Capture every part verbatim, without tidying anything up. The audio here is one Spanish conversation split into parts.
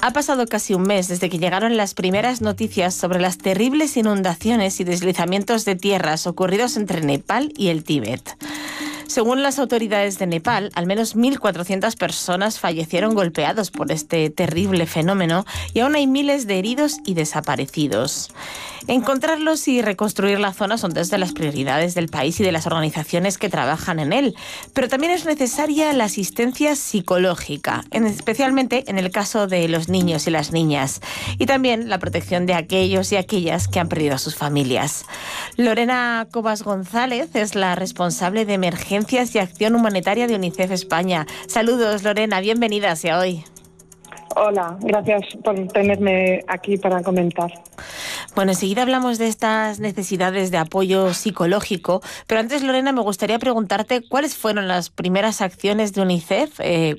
Ha pasado casi un mes desde que llegaron las primeras noticias sobre las terribles inundaciones y deslizamientos de tierras ocurridos entre Nepal y el Tíbet. Según las autoridades de Nepal, al menos mil cuatrocientas personas fallecieron golpeados por este terrible fenómeno y aún hay miles de heridos y desaparecidos. Encontrarlos y reconstruir la zona son dos de las prioridades del país y de las organizaciones que trabajan en él, pero también es necesaria la asistencia psicológica, en, especialmente en el caso de los niños y las niñas, y también la protección de aquellos y aquellas que han perdido a sus familias. Lorena Cobas González es la responsable de Emergencias y Acción Humanitaria de UNICEF España. Saludos, Lorena, bienvenida hacia hoy. Hola, gracias por tenerme aquí para comentar. Bueno, enseguida hablamos de estas necesidades de apoyo psicológico, pero antes, Lorena, me gustaría preguntarte cuáles fueron las primeras acciones de UNICEF eh,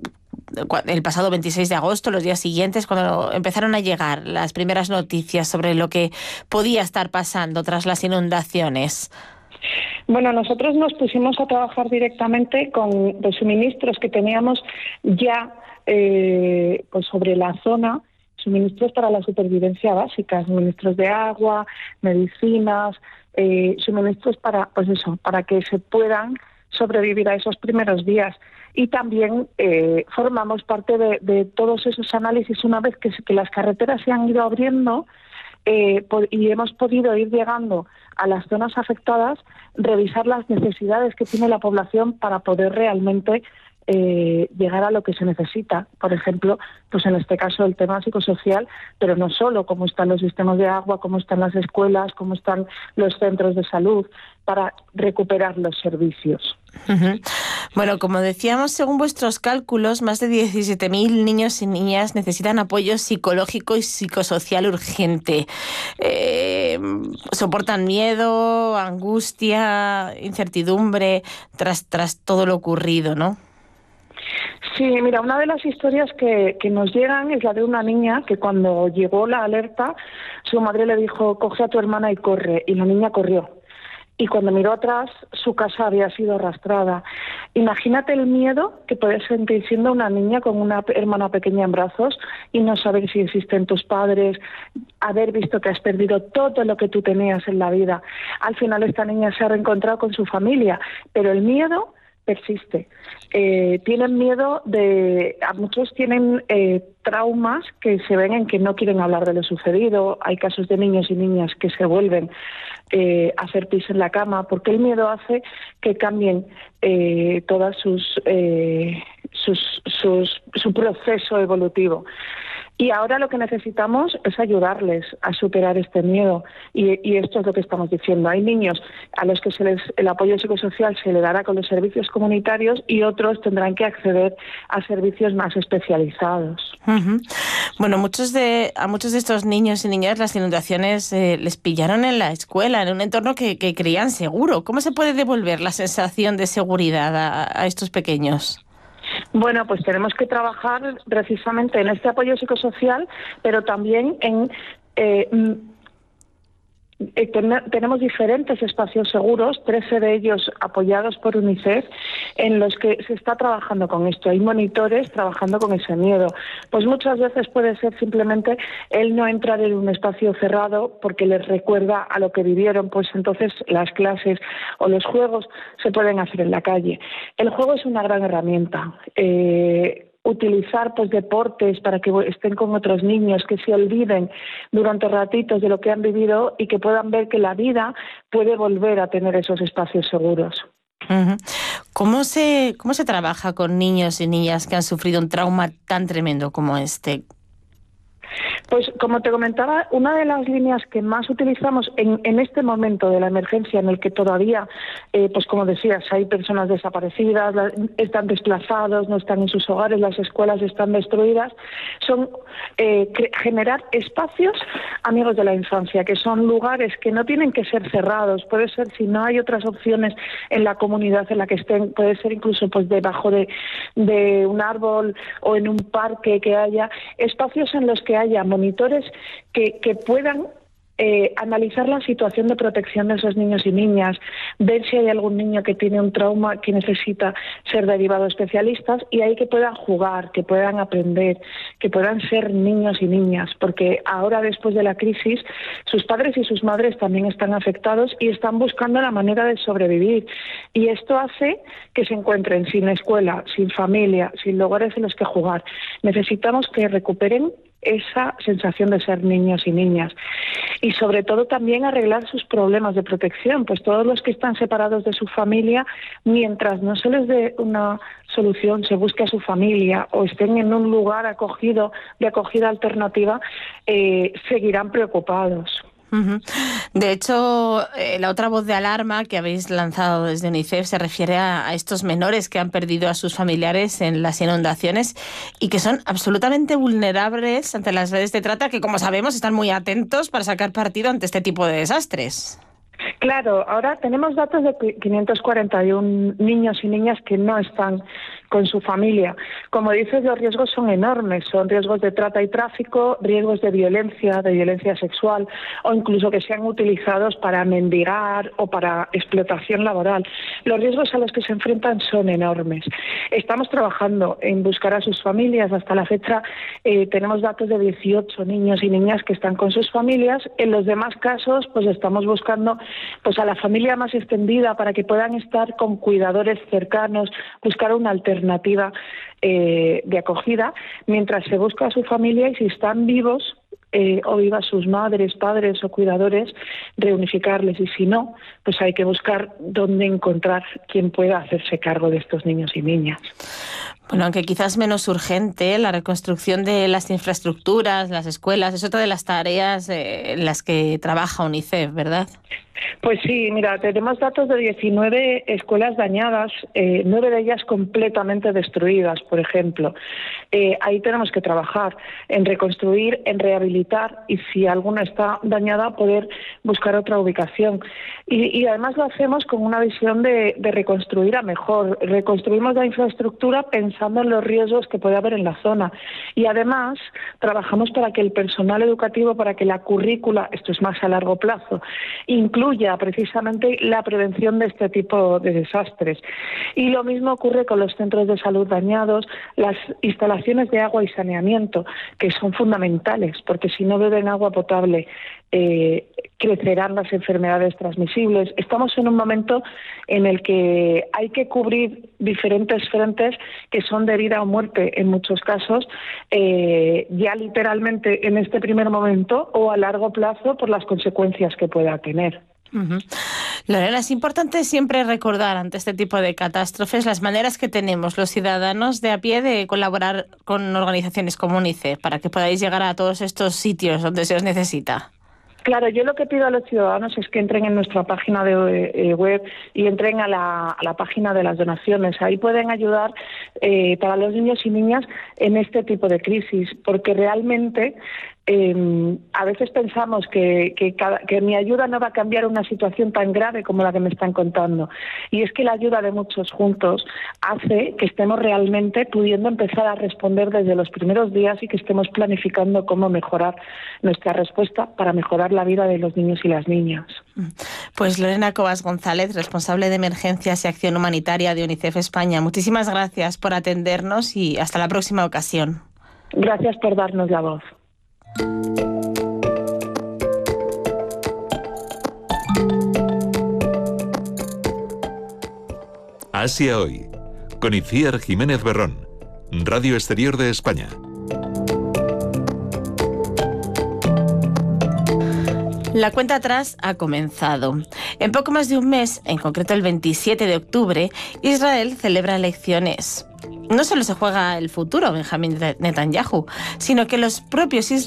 el pasado veintiséis de agosto, los días siguientes, cuando empezaron a llegar las primeras noticias sobre lo que podía estar pasando tras las inundaciones. Bueno, nosotros nos pusimos a trabajar directamente con los suministros que teníamos ya eh, pues sobre la zona, suministros para la supervivencia básica, suministros de agua, medicinas, eh, suministros para, pues eso, para que se puedan sobrevivir a esos primeros días. Y también eh, formamos parte de, de todos esos análisis una vez que, que las carreteras se han ido abriendo eh, por, y hemos podido ir llegando a las zonas afectadas, revisar las necesidades que tiene la población para poder realmente Eh, llegar a lo que se necesita. Por ejemplo, pues en este caso el tema psicosocial, pero no solo, cómo están los sistemas de agua, cómo están las escuelas, cómo están los centros de salud, para recuperar los servicios. Uh-huh. Bueno, como decíamos, según vuestros cálculos, más de diecisiete mil niños y niñas necesitan apoyo psicológico y psicosocial urgente. Eh, soportan miedo, angustia, incertidumbre tras, tras todo lo ocurrido, ¿no? Sí, mira, una de las historias que, que nos llegan es la de una niña que cuando llegó la alerta, su madre le dijo, coge a tu hermana y corre, y la niña corrió. Y cuando miró atrás, su casa había sido arrastrada. Imagínate el miedo que puedes sentir siendo una niña con una hermana pequeña en brazos y no saber si existen tus padres, haber visto que has perdido todo lo que tú tenías en la vida. Al final esta niña se ha reencontrado con su familia, pero el miedo persiste. Eh, tienen miedo de... A muchos tienen eh, traumas que se ven en que no quieren hablar de lo sucedido. Hay casos de niños y niñas que se vuelven eh, a hacer pis en la cama porque el miedo hace que cambien eh, todas sus, eh, sus, sus su proceso evolutivo. Y ahora lo que necesitamos es ayudarles a superar este miedo. Y, y esto es lo que estamos diciendo. Hay niños a los que se les, el apoyo psicosocial se le dará con los servicios comunitarios y otros tendrán que acceder a servicios más especializados. Uh-huh. Bueno, muchos de, a muchos de estos niños y niñas las inundaciones eh, les pillaron en la escuela, en un entorno que, que creían seguro. ¿Cómo se puede devolver la sensación de seguridad a, a estos pequeños? Bueno, pues tenemos que trabajar precisamente en este apoyo psicosocial, pero también en... Eh, Eh, ten, tenemos diferentes espacios seguros, trece de ellos apoyados por UNICEF, en los que se está trabajando con esto. Hay monitores trabajando con ese miedo. Pues muchas veces puede ser simplemente el no entrar en un espacio cerrado porque les recuerda a lo que vivieron, pues entonces las clases o los juegos se pueden hacer en la calle. El juego es una gran herramienta. Eh, utilizar pues deportes para que estén con otros niños, que se olviden durante ratitos de lo que han vivido y que puedan ver que la vida puede volver a tener esos espacios seguros. Uh-huh. ¿Cómo se, cómo se trabaja con niños y niñas que han sufrido un trauma tan tremendo como este? Pues como te comentaba, una de las líneas que más utilizamos en, en este momento de la emergencia, en el que todavía, eh, pues como decías, hay personas desaparecidas, la, están desplazados, no están en sus hogares, las escuelas están destruidas, son eh, cre- generar espacios amigos de la infancia, que son lugares que no tienen que ser cerrados, puede ser, si no hay otras opciones en la comunidad en la que estén, puede ser incluso pues debajo de, de un árbol o en un parque, que haya espacios en los que haya monitores que, que puedan eh, analizar la situación de protección de esos niños y niñas, ver si hay algún niño que tiene un trauma que necesita ser derivado a especialistas y ahí que puedan jugar, que puedan aprender, que puedan ser niños y niñas, porque ahora después de la crisis sus padres y sus madres también están afectados y están buscando la manera de sobrevivir y esto hace que se encuentren sin escuela, sin familia, sin lugares en los que jugar. Necesitamos que recuperen esa sensación de ser niños y niñas y sobre todo también arreglar sus problemas de protección, pues todos los que están separados de su familia, mientras no se les dé una solución, se busque a su familia o estén en un lugar acogido de acogida alternativa, eh, seguirán preocupados. Uh-huh. De hecho, eh, la otra voz de alarma que habéis lanzado desde UNICEF se refiere a, a estos menores que han perdido a sus familiares en las inundaciones y que son absolutamente vulnerables ante las redes de trata que, como sabemos, están muy atentos para sacar partido ante este tipo de desastres. Claro, ahora tenemos datos de quinientos cuarenta y uno niños y niñas que no están con su familia. Como dices, los riesgos son enormes, son riesgos de trata y tráfico, riesgos de violencia, de violencia sexual o incluso que sean utilizados para mendigar o para explotación laboral. Los riesgos a los que se enfrentan son enormes. Estamos trabajando en buscar a sus familias. Hasta la fecha eh, tenemos datos de dieciocho niños y niñas que están con sus familias. En los demás casos, pues estamos buscando pues a la familia más extendida para que puedan estar con cuidadores cercanos, buscar una alternativa eh, de acogida, mientras se busca a su familia y si están vivos eh, o vivas sus madres, padres o cuidadores, reunificarles y si no, pues hay que buscar dónde encontrar quien pueda hacerse cargo de estos niños y niñas. Bueno, aunque quizás menos urgente, la reconstrucción de las infraestructuras, las escuelas, es otra de las tareas eh, en las que trabaja UNICEF, ¿verdad? Pues sí, mira, tenemos datos de diecinueve escuelas dañadas, eh, nueve de ellas completamente destruidas, por ejemplo. Eh, ahí tenemos que trabajar en reconstruir, en rehabilitar y si alguna está dañada, poder buscar otra ubicación. Y, y además lo hacemos con una visión de, de reconstruir a mejor. Reconstruimos la infraestructura pensando en los riesgos que puede haber en la zona. Y además trabajamos para que el personal educativo, para que la currícula, esto es más a largo plazo, incluya precisamente la prevención de este tipo de desastres. Y lo mismo ocurre con los centros de salud dañados, las instalaciones de agua y saneamiento, que son fundamentales, porque si no beben agua potable, eh, crecerán las enfermedades transmisibles. Estamos en un momento en el que hay que cubrir diferentes frentes que son de vida o muerte en muchos casos, eh, ya literalmente en este primer momento o a largo plazo por las consecuencias que pueda tener. Uh-huh. Lorena, es importante siempre recordar ante este tipo de catástrofes las maneras que tenemos los ciudadanos de a pie de colaborar con organizaciones como UNICEF para que podáis llegar a todos estos sitios donde se os necesita. Claro, yo lo que pido a los ciudadanos es que entren en nuestra página de eh, web y entren a la, a la página de las donaciones. Ahí pueden ayudar eh, para los niños y niñas en este tipo de crisis, porque realmente eh, a veces pensamos que, que, cada, que mi ayuda no va a cambiar una situación tan grave como la que me están contando. Y es que la ayuda de muchos juntos hace que estemos realmente pudiendo empezar a responder desde los primeros días y que estemos planificando cómo mejorar nuestra respuesta para mejorar la vida de los niños y las niñas. Pues Lorena Cobas González, responsable de Emergencias y Acción Humanitaria de UNICEF España, muchísimas gracias por atendernos y hasta la próxima ocasión. Gracias por darnos la voz. Asia Hoy, con Itziar Jiménez Berrón, Radio Exterior de España. La cuenta atrás ha comenzado. En poco más de un mes, en concreto el veintisiete de octubre, Israel celebra elecciones. No solo se juega el futuro Benjamín Netanyahu, sino que los propios israelíes